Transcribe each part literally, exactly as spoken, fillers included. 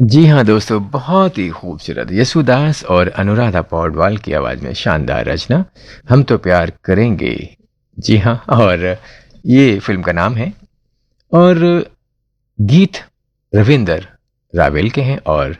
जी हाँ दोस्तों, बहुत ही खूबसूरत यसुदास और अनुराधा पौडवाल की आवाज़ में शानदार रचना हम तो प्यार करेंगे। जी हाँ, और ये फिल्म का नाम है। और गीत रविंदर रावेल के हैं और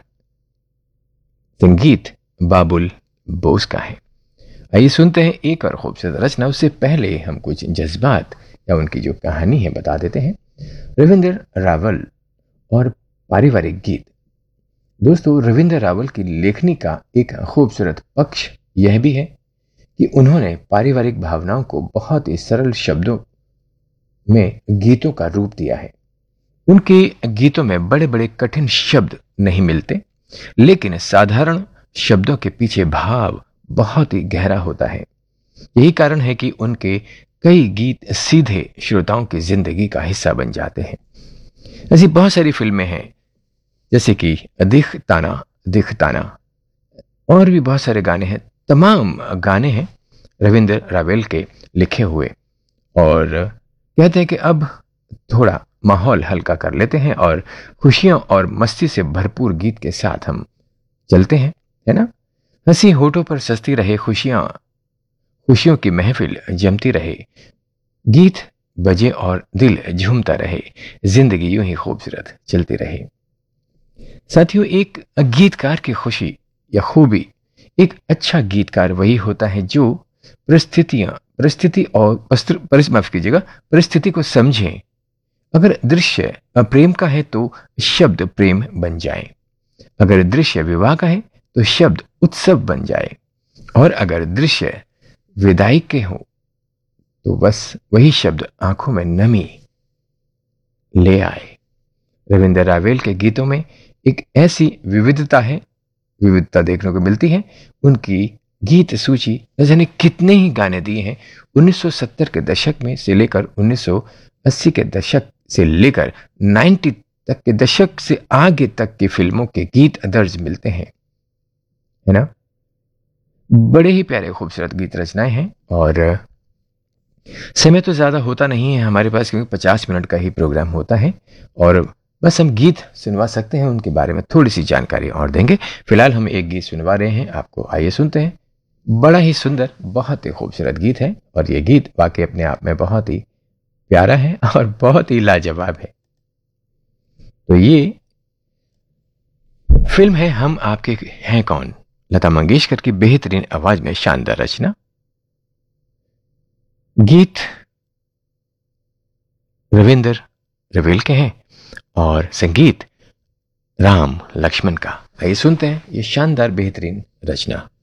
संगीत बाबुल बोस का है। आइए सुनते हैं एक और खूबसूरत रचना। उससे पहले हम कुछ जज्बात या उनकी जो कहानी है बता देते हैं। रविंदर रावल और पारिवारिक गीत। दोस्तों, रविंद्र रावल की लेखनी का एक खूबसूरत पक्ष यह भी है कि उन्होंने पारिवारिक भावनाओं को बहुत ही सरल शब्दों में गीतों का रूप दिया है। उनके गीतों में बड़े बड़े कठिन शब्द नहीं मिलते, लेकिन साधारण शब्दों के पीछे भाव बहुत ही गहरा होता है। यही कारण है कि उनके कई गीत सीधे श्रोताओं की जिंदगी का हिस्सा बन जाते हैं। ऐसी बहुत सारी फिल्में हैं, जैसे कि दिख ताना दिख ताना, और भी बहुत सारे गाने हैं। तमाम गाने हैं रविंद्र रावेल के लिखे हुए। और कहते हैं कि अब थोड़ा माहौल हल्का कर लेते हैं और खुशियों और मस्ती से भरपूर गीत के साथ हम चलते हैं, है ना। हंसी होठों पर सजती रहे, खुशियां खुशियों की महफिल जमती रहे, गीत बजे और दिल झूमता रहे, जिंदगी यूं ही खूबसूरत चलती रहे। साथियों, एक गीतकार की खुशी या खूबी, एक अच्छा गीतकार वही होता है जो परिस्थितियां परिस्थिति और पस्त्र- परिस माफ कीजिएगा परिस्थिति को समझे। अगर दृश्य प्रेम का है तो शब्द प्रेम बन जाए, अगर दृश्य विवाह का है तो शब्द उत्सव बन जाए, और अगर दृश्य विदाई के हो तो बस वही शब्द आंखों में नमी ले आए। रविंद्र रावेल के गीतों में एक ऐसी विविधता है विविधता देखने को मिलती है। उनकी गीत सूची न जाने कितने ही गाने दिए हैं। उन्नीस सौ सत्तर के दशक में से लेकर उन्नीस सौ अस्सी के दशक से लेकर नब्बे तक के दशक से आगे तक की फिल्मों के गीत दर्ज मिलते हैं, है ना। बड़े ही प्यारे खूबसूरत गीत रचनाएं हैं। और समय तो ज़्यादा होता नहीं है हमारे पास, क्योंकि पचास मिनट का ही प्रोग्राम होता है और बस हम गीत सुनवा सकते हैं। उनके बारे में थोड़ी सी जानकारी और देंगे। फिलहाल हम एक गीत सुनवा रहे हैं आपको, आइए सुनते हैं। बड़ा ही सुंदर, बहुत ही खूबसूरत गीत है और ये गीत वाकई अपने आप में बहुत ही प्यारा है और बहुत ही लाजवाब है। तो ये फिल्म है हम आपके हैं कौन, लता मंगेशकर की बेहतरीन आवाज में शानदार रचना। गीत रविंदर रवेल के हैं और संगीत राम लक्ष्मण का। आइए सुनते हैं ये शानदार बेहतरीन रचना।